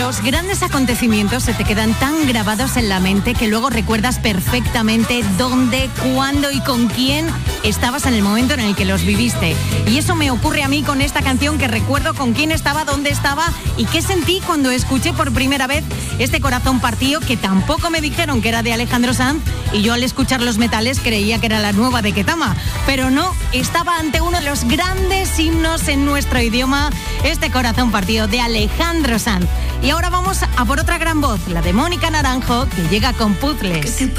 Los grandes acontecimientos se te quedan tan grabados en la mente que luego recuerdas perfectamente dónde, cuándo y con quién estabas en el momento en el que los viviste. Y eso me ocurre a mí con esta canción, que recuerdo con quién estaba, dónde estaba y qué sentí cuando escuché por primera vez este Corazón Partido, que tampoco me dijeron que era de Alejandro Sanz, y yo al escuchar Los Metales creía que era la nueva de Ketama. Pero no, estaba ante uno de los grandes himnos en nuestro idioma, este Corazón Partido de Alejandro Sanz. Y ahora vamos a por otra gran voz, la de Mónica Naranjo, que llega con Puzzles.